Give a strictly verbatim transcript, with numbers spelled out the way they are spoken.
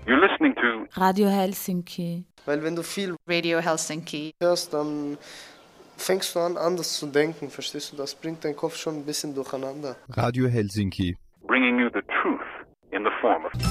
You're listening to Radio Helsinki. Weil wenn du viel Radio Helsinki hörst, dann fängst du an, anders zu denken, verstehst du? Das bringt deinen Kopf schon ein bisschen durcheinander. Radio Helsinki. bringing you the truth in the form of